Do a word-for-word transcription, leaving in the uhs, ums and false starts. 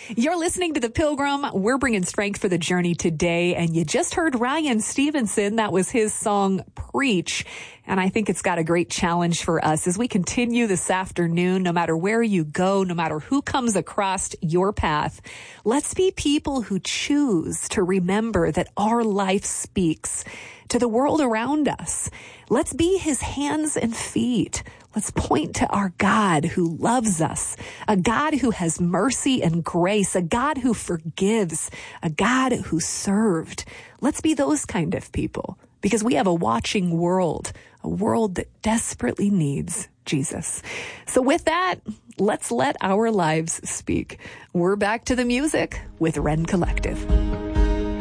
You're listening to The Pilgrim. We're bringing strength for the journey today. And you just heard Ryan Stevenson. That was his song, Preach. And I think it's got a great challenge for us as we continue this afternoon, no matter where you go, no matter who comes across your path. Let's be people who choose to remember that our life speaks to the world around us. Let's be his hands and feet. Let's point to our God who loves us, a God who has mercy and grace, a God who forgives, a God who served. Let's be those kind of people because we have a watching world, a world that desperately needs Jesus. So with that, let's let our lives speak. We're back to the music with Ren Collective.